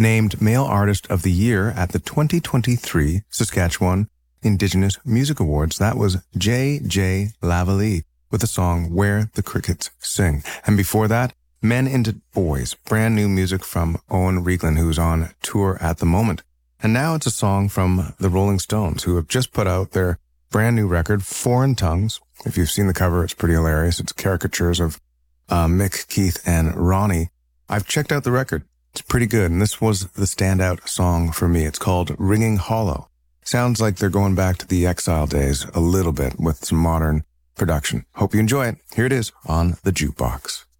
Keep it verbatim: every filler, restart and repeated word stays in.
named Male Artist of the Year at the twenty twenty-three Saskatchewan Indigenous Music Awards. That was J J Lavallee with the song Where the Crickets Sing. And before that, Men into Boys, brand new music from Owen Reglin, who's on tour at the moment. And now it's a song from the Rolling Stones, who have just put out their brand new record, Foreign Tongues. If you've seen the cover, it's pretty hilarious. It's caricatures of uh, Mick, Keith, and Ronnie. I've checked out the record. It's pretty good, and this was the standout song for me. It's called Ringing Hollow. Sounds like they're going back to the Exile days a little bit with some modern production. Hope you enjoy it. Here it is on The Jukebox.